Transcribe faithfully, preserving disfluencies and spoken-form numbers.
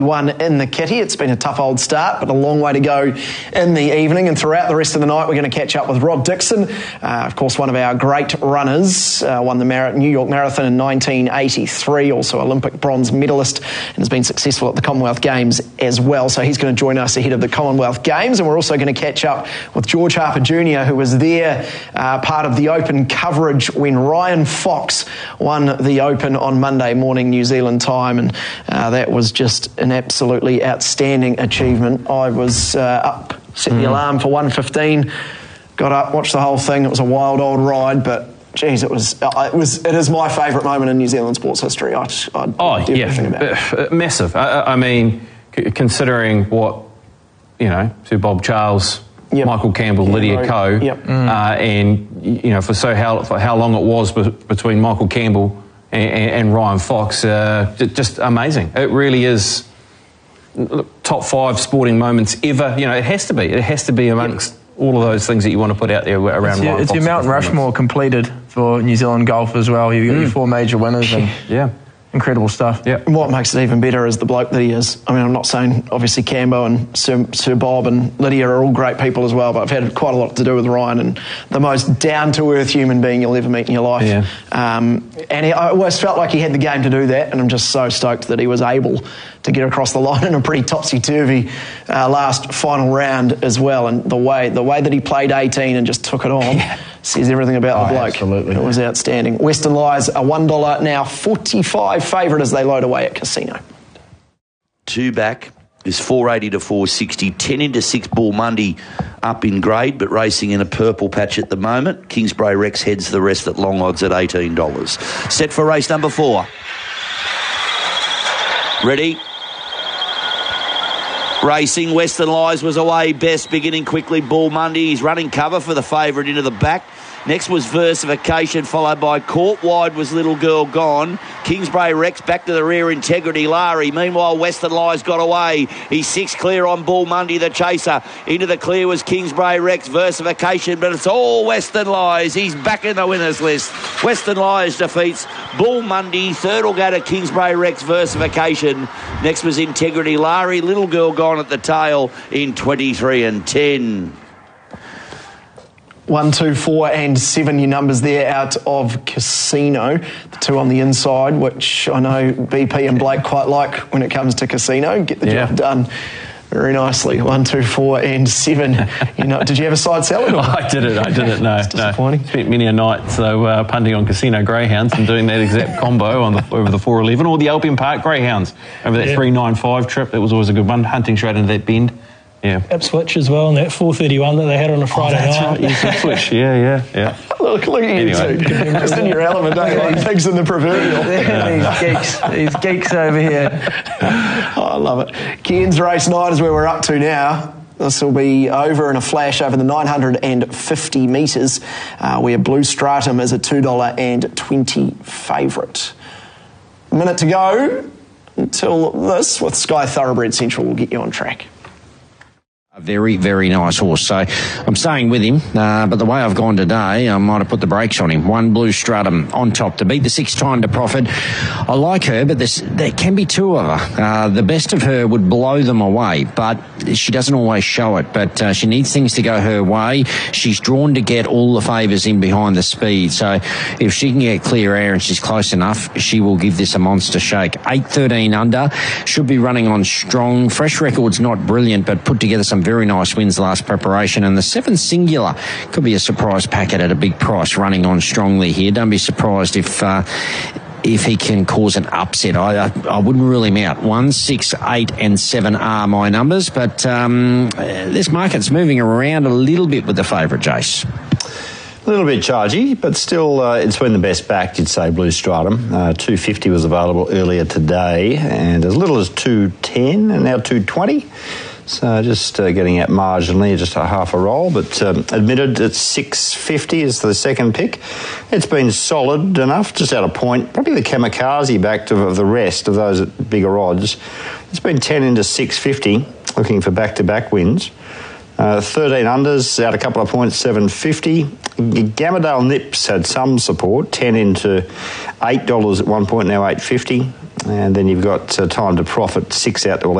One in the kitty. It's been a tough old start, but a long way to go in the evening, and throughout the rest of the night we're going to catch up with Rod Dixon, uh, of course one of our great runners, uh, won the Mar- New York Marathon in nineteen eighty-three, also Olympic bronze medalist, and has been successful at the Commonwealth Games as well, so he's going to join us ahead of the Commonwealth Games. And we're also going to catch up with George Harper Junior, who was there uh, part of the Open coverage when Ryan Fox won the Open on Monday morning New Zealand time, and uh, that was just an absolutely outstanding achievement. I was uh, up, set the mm. alarm for one fifteen, got up, watched the whole thing. It was a wild old ride, but geez, it was uh, it was it is my favourite moment in New Zealand sports history. I, I oh do yeah, everything about it. Massive. I, I mean, c- considering what you know, Sir Bob Charles, yep. Michael Campbell, yeah, Lydia Ko, yep. mm. uh, and you know, for so how for how long it was be- between Michael Campbell and, and, and Ryan Fox, uh, just amazing. It really is. Top five sporting moments ever. You know, it has to be. It has to be amongst yep. all of those things that you want to put out there around. It's your, Ryan it's your Mount Rushmore completed for New Zealand golf as well. You've got mm. your four major winners and yeah, incredible stuff. Yeah. And what makes it even better is the bloke that he is. I mean, I'm not saying obviously Cambo and Sir, Sir Bob and Lydia are all great people as well, but I've had quite a lot to do with Ryan, and the most down-to-earth human being you'll ever meet in your life. Yeah. Um, and he, I always felt like he had the game to do that, and I'm just so stoked that he was able to get across the line in a pretty topsy-turvy uh, last final round as well. And the way the way that he played eighteen and just took it on yeah. says everything about oh, the bloke. Absolutely. It was outstanding. Western Lies a one dollar now forty-five favourite as they load away at Casino. Two back is four eighty to four sixty. Ten into six Bull Monday up in grade, but racing in a purple patch at the moment. Kingsbury Rex heads the rest at long odds at eighteen dollars. Set for race number four. Ready? Racing, Western Lies was away best, beginning quickly. Bull Monday, he's running cover for the favourite into the back. Next was Versification, followed by Court Wide was Little Girl Gone. Kingsbury Rex back to the rear, Integrity Larry. Meanwhile, Western Lies got away. He's six clear on Bull Monday, the chaser. Into the clear was Kingsbury Rex, Versification, but it's all Western Lies. He's back in the winners list. Western Lies defeats Bull Monday. Third will go to Kingsbury Rex, Versification. Next was Integrity Larry. Little Girl Gone at the tail in twenty-three and ten. One, two, four and seven, your numbers there out of Casino. The two on the inside, which I know B P and Blake quite like when it comes to Casino. Get the yeah. job done very nicely. One, two, four and seven. You know, did you have a side salad? Or? I didn't, I didn't, no. It's disappointing. No. Spent many a night so uh, punting on Casino Greyhounds and doing that exact combo on the, over the four eleven or the Albion Park Greyhounds over that yeah. three ninety-five trip. That was always a good one, hunting straight into that bend. Yeah. Ipswich as well, and that four thirty-one that they had on a Friday oh, that's night. Right. Yes, Ipswich, yeah, yeah, yeah. Look, look at anyway. You two. Just in your element, don't you? Like pigs in the proverbial. These geeks, these geeks over here. Oh, I love it. Cairns race night is where we're up to now. This will be over in a flash over the nine hundred fifty metres, uh, where Blue Stratum is a two dollars twenty favourite. A minute to go until this with Sky Thoroughbred Central will get you on track. A very, very nice horse. So I'm staying with him, uh, but the way I've gone today, I might have put the brakes on him. One Blue Stratum on top to beat the six time to profit. I like her, but there's, there can be two of her. Uh, the best of her would blow them away, but she doesn't always show it. But uh, she needs things to go her way. She's drawn to get all the favours in behind the speed. So if she can get clear air and she's close enough, she will give this a monster shake. eight thirteen under, should be running on strong. Fresh record's not brilliant, but put together some very nice wins last preparation. And the seven Singular could be a surprise packet at a big price, running on strongly here. Don't be surprised if uh, if he can cause an upset. I, I, I wouldn't rule him out. One, six, eight and seven are my numbers, but um, this market's moving around a little bit with the favourite, Jace. A little bit chargy, but still uh, it's been the best backed, you'd say, Blue Stratum. Uh, two fifty was available earlier today, and as little as two ten and now two twenty. So just uh, getting out marginally, just a half a roll, but um, admitted at six fifty is the second pick. It's been solid enough, just out of point. Probably the kamikaze back to of the rest of those at bigger odds. It's been ten into six fifty, looking for back-to-back wins. Uh, thirteen unders, out a couple of points, seven fifty. Gamadale Nips had some support, ten into eight dollars at one point, now eight fifty. And then you've got uh, Time to Profit, six out to eleven.